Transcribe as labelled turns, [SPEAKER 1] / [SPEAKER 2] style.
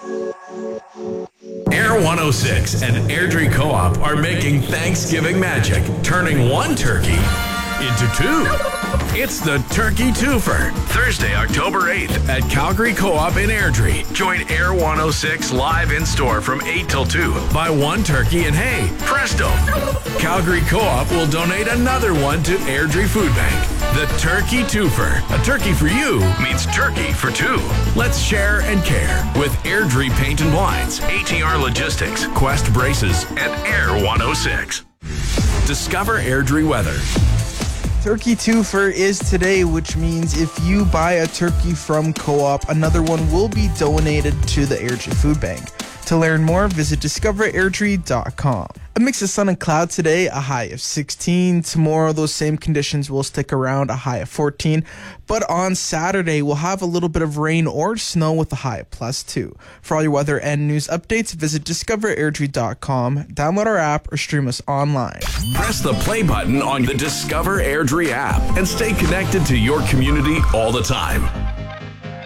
[SPEAKER 1] Air 106 and Airdrie Co-op are making Thanksgiving magic, turning one turkey into two. It's the Turkey Twofer, Thursday, October 8th at Calgary Co-op in Airdrie. Join Air 106 live in store from 8 till 2. Buy one turkey and hey, presto! Calgary Co-op will donate another one to Airdrie Food Bank. The Turkey Twofer. A turkey for you means turkey for two. Let's share and care with Airdrie Paint and Blinds, ATR Logistics, Quest Braces, and Air 106. Discover Airdrie weather.
[SPEAKER 2] Turkey Twofer is today, which means if you buy a turkey from Co-op, another one will be donated to the Airdrie Food Bank. To learn more, visit discoverairdrie.com. A mix of sun and cloud today, a high of 16. Tomorrow, those same conditions will stick around, a high of 14. But on Saturday, we'll have a little bit of rain or snow with a high of +2. For all your weather and news updates, visit discoverairdrie.com, download our app, or stream us online.
[SPEAKER 1] Press the play button on the Discover Airdrie app and stay connected to your community all the time.